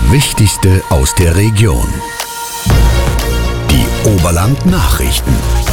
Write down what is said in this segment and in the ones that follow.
Wichtigste aus der Region. Die Oberland-Nachrichten.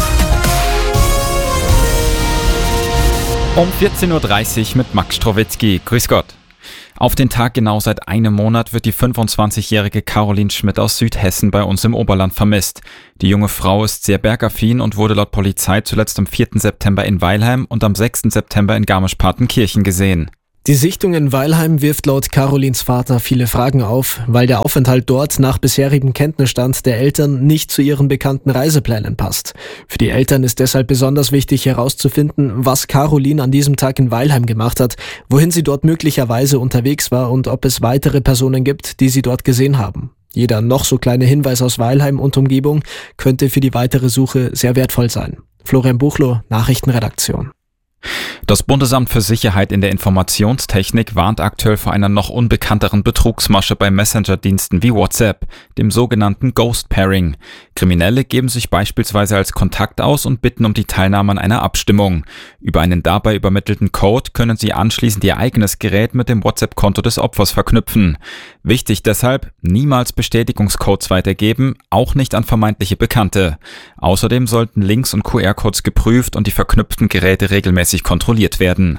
Um 14.30 Uhr mit Max Strowitzki. Grüß Gott. Auf den Tag genau seit einem Monat wird die 25-jährige Caroline Schmidt aus Südhessen bei uns im Oberland vermisst. Die junge Frau ist sehr bergaffin und wurde laut Polizei zuletzt am 4. September in Weilheim und am 6. September in Garmisch-Partenkirchen gesehen. Die Sichtung in Weilheim wirft laut Carolins Vater viele Fragen auf, weil der Aufenthalt dort nach bisherigem Kenntnisstand der Eltern nicht zu ihren bekannten Reiseplänen passt. Für die Eltern ist deshalb besonders wichtig herauszufinden, was Caroline an diesem Tag in Weilheim gemacht hat, wohin sie dort möglicherweise unterwegs war und ob es weitere Personen gibt, die sie dort gesehen haben. Jeder noch so kleine Hinweis aus Weilheim und Umgebung könnte für die weitere Suche sehr wertvoll sein. Florian Buchloh, Nachrichtenredaktion. Das Bundesamt für Sicherheit in der Informationstechnik warnt aktuell vor einer noch unbekannteren Betrugsmasche bei Messenger-Diensten wie WhatsApp, dem sogenannten Ghost Pairing. Kriminelle geben sich beispielsweise als Kontakt aus und bitten um die Teilnahme an einer Abstimmung. Über einen dabei übermittelten Code können sie anschließend ihr eigenes Gerät mit dem WhatsApp-Konto des Opfers verknüpfen. Wichtig deshalb, niemals Bestätigungscodes weitergeben, auch nicht an vermeintliche Bekannte. Außerdem sollten Links und QR-Codes geprüft und die verknüpften Geräte regelmäßig kontrolliert werden.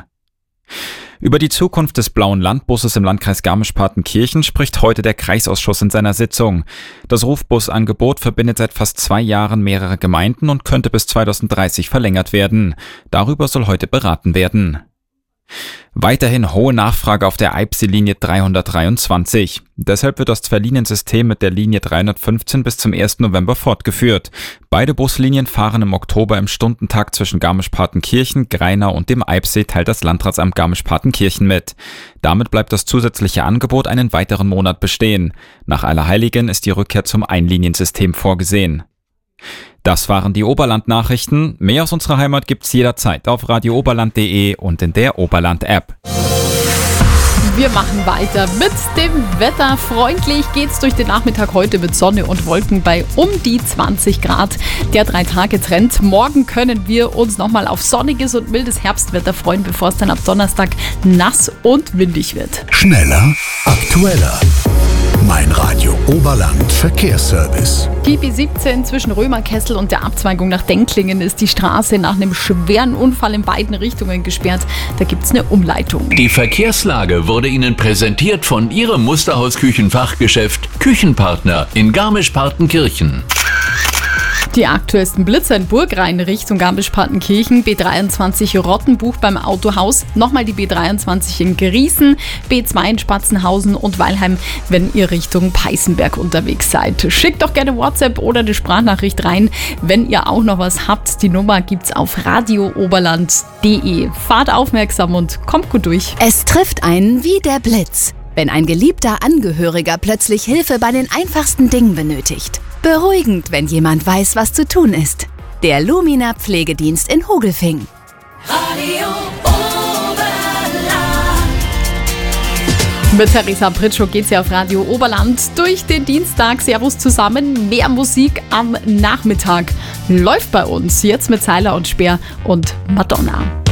Über die Zukunft des blauen Landbusses im Landkreis Garmisch-Partenkirchen spricht heute der Kreisausschuss in seiner Sitzung. Das Rufbusangebot verbindet seit fast 2 Jahren mehrere Gemeinden und könnte bis 2030 verlängert werden. Darüber soll heute beraten werden. Weiterhin hohe Nachfrage auf der Eibsee-Linie 323. Deshalb wird das Zwei-Linien-System mit der Linie 315 bis zum 1. November fortgeführt. Beide Buslinien fahren im Oktober im Stundentakt zwischen Garmisch-Partenkirchen, Greinau und dem Eibsee, teilt das Landratsamt Garmisch-Partenkirchen mit. Damit bleibt das zusätzliche Angebot einen weiteren Monat bestehen. Nach Allerheiligen ist die Rückkehr zum Einliniensystem vorgesehen. Das waren die Oberland-Nachrichten. Mehr aus unserer Heimat gibt's jederzeit auf radiooberland.de und in der Oberland-App. Wir machen weiter mit dem Wetter. Freundlich geht's durch den Nachmittag heute mit Sonne und Wolken bei um die 20 Grad. Der 3-Tage-Trend. Morgen können wir uns nochmal auf sonniges und mildes Herbstwetter freuen, bevor es dann ab Donnerstag nass und windig wird. Schneller, aktueller. Mein Radio Oberland Verkehrsservice. Die B17 zwischen Römerkessel und der Abzweigung nach Denklingen ist die Straße nach einem schweren Unfall in beiden Richtungen gesperrt. Da gibt's eine Umleitung. Die Verkehrslage wurde Ihnen präsentiert von Ihrem Musterhaus-Küchenfachgeschäft Küchenpartner in Garmisch-Partenkirchen. Die aktuellsten Blitzer in Burgrein Richtung Garmisch-Partenkirchen, B23 Rottenbuch beim Autohaus, nochmal die B23 in Griesen, B2 in Spatzenhausen und Weilheim, wenn ihr Richtung Peißenberg unterwegs seid. Schickt doch gerne WhatsApp oder eine Sprachnachricht rein, wenn ihr auch noch was habt. Die Nummer gibt's auf radiooberland.de. Fahrt aufmerksam und kommt gut durch. Es trifft einen wie der Blitz, wenn ein geliebter Angehöriger plötzlich Hilfe bei den einfachsten Dingen benötigt. Beruhigend, wenn jemand weiß, was zu tun ist. Der Lumina Pflegedienst in Hogelfing. Radio Oberland. Mit Theresa Pritschow geht's ja auf Radio Oberland durch den Dienstag. Servus zusammen. Mehr Musik am Nachmittag läuft bei uns. Jetzt mit Seiler und Speer und Madonna.